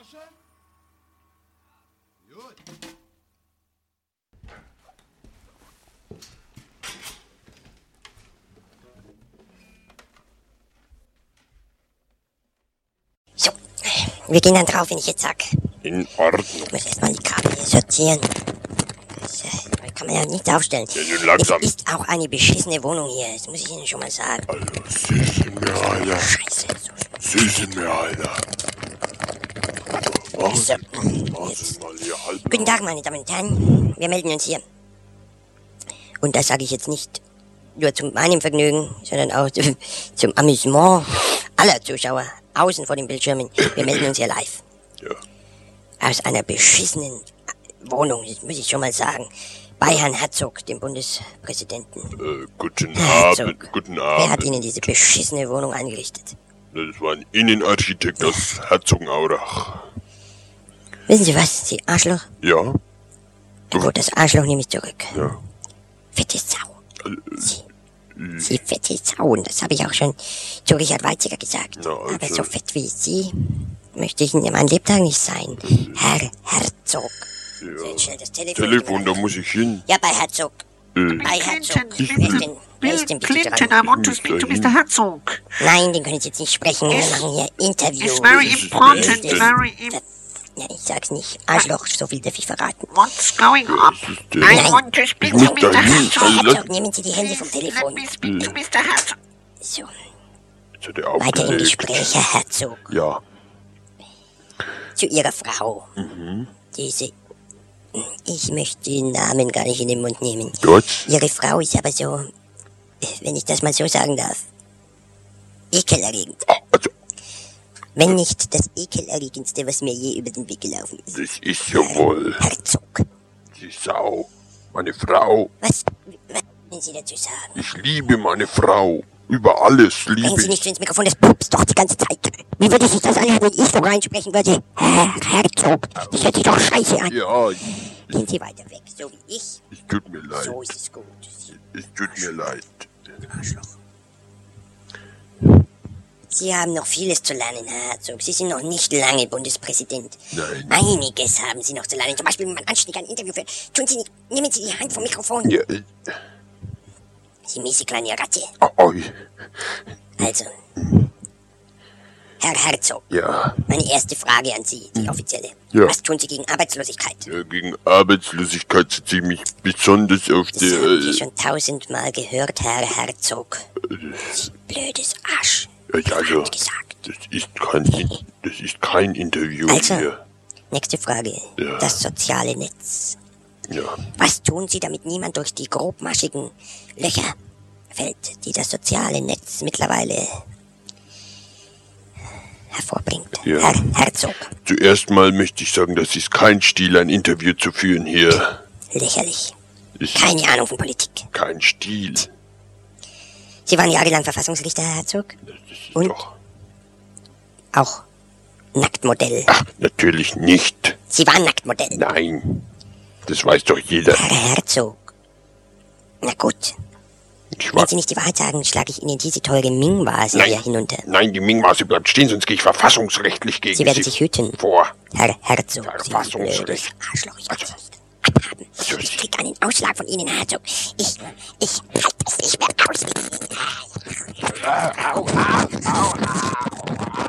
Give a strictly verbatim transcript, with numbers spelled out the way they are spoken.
Porsche? Gut. So, wir gehen dann drauf, wenn ich jetzt sag. In Ordnung. Ich muss erstmal die Kabel hier sortieren. Das äh, kann man ja nicht aufstellen. Ja, nun langsam. Es ist auch eine beschissene Wohnung hier, das muss ich Ihnen schon mal sagen. Also, Sie sind mir, Alter. Scheiße. So. Sie sind mir, Alter. Machen So, Sie, machen jetzt. Sie mal hier halb. Guten Tag, meine Damen und Herren. Wir melden uns hier. Und das sage ich jetzt nicht nur zu meinem Vergnügen, sondern auch zum, zum Amüsement aller Zuschauer außen vor den Bildschirmen. Wir melden uns hier live. Ja. Aus einer beschissenen Wohnung, das muss ich schon mal sagen. Bei Herrn Herzog, dem Bundespräsidenten. Äh, guten Herzog. Abend, guten Wer hat Abend. Ihnen diese beschissene Wohnung eingerichtet? Das war ein Innenarchitekt aus Herzogenaurach. Wissen Sie was, Sie Arschloch? Ja? Na gut, das Arschloch nehme ich zurück. Ja. Fette Sau. Äh, Sie, Sie fette Sau. Und das habe ich auch schon zu Richard Weizsäcker gesagt. Na, also- Aber so fett wie Sie möchte ich in meinem Lebtag nicht sein. Herr Herzog. So, Ja. jetzt schnell das Telefon. Telefon, da muss ich hin. Ja, bei Herzog. Äh, Bei Herzog. Clinton, Wer ist denn, wer Bill ist denn bitte Clinton, dran? I want to Ich speak to muss Mister Herzog. Nein, den können Sie jetzt nicht sprechen. Wir It's- machen hier Interview. It's very Das ist- important, das ist- very im- Ja, ich sag's nicht. Arschloch, so viel darf ich verraten. What's going on? ist, I äh, Nein. want to speak Ich muss to Mister dahin. Herzog. Also, Herzog, nehmen Sie die Hände vom Please, Telefon. let me speak to Mister Herzog. So, Jetzt hat er weiter im aufgelegt. Gespräch, Herr Herzog. Ja. Zu Ihrer Frau. Diese... Ich möchte den Namen gar nicht in den Mund nehmen. Gut. Ihre Frau ist aber so, wenn ich das mal so sagen darf, ekelerregend. Ah, also, Wenn nicht das ekelerregendste, was mir je über den Weg gelaufen ist. das ist ja wohl Herzog. die Sau. Meine Frau. Was, was wollen Sie dazu sagen? Ich liebe meine Frau. Über alles Reden liebe Sie nicht ich. so ins Mikrofon, das pupst doch die ganze Zeit. Wie würde sich das anhören, wenn ich so reinsprechen würde? Herr Herzog, das hört sich doch scheiße an. Ja, Gehen Sie weiter weg, so wie ich. es tut mir leid. So ist es gut. Es tut mir leid. Arschloch. Sie haben noch vieles zu lernen, Herr Herzog. Sie sind noch nicht lange Bundespräsident. Nein. Einiges haben Sie noch zu lernen. Zum Beispiel, wenn man anständig ein Interview führt. Tun Sie nicht, nehmen Sie die Hand vom Mikrofon. Ja, äh, Sie miese kleine Ratte. oh, oh, Also, Herr Herzog, ja, meine erste Frage an Sie, die offizielle. Ja. Was tun Sie gegen Arbeitslosigkeit? ja, gegen Arbeitslosigkeit setze ich mich besonders auf Das der... haben Sie Äh, schon tausendmal gehört, Herr Herzog. Sie blödes Arsch. ja, also, Hat gesagt. das ist kein, In- das ist kein Interview Also. hier. Nächste Frage. Ja. Das soziale Netz. Ja, Was tun Sie, damit niemand durch die grobmaschigen Löcher fällt, die das soziale Netz mittlerweile hervorbringt? Ja. Herr Herzog, zuerst mal möchte ich sagen, das ist kein Stil, ein Interview zu führen hier. lächerlich. Ist Keine Ahnung von Politik. kein Stil. Sie waren jahrelang Verfassungsrichter, Herr Herzog? Das ist Und? doch... Auch Nacktmodell. Ach, natürlich nicht. Sie waren Nacktmodell. Nein, das weiß doch jeder. Herr Herzog. Na gut, Ich war... wenn Sie nicht die Wahrheit sagen, schlage ich Ihnen diese teure Ming-Vase hier Nein, hinunter. nein, die Ming-Maße bleibt stehen, sonst gehe ich verfassungsrechtlich gegen Sie werden sich hüten. vor. Herr Herzog, Sie Verfassungsrecht. blödes Arschloch, ich werde Sie abhaben. Also, Ich krieg einen Ausschlag von Ihnen, Herr Herzog. Ich, ich halte es nicht mehr aus. Au, au, au, au.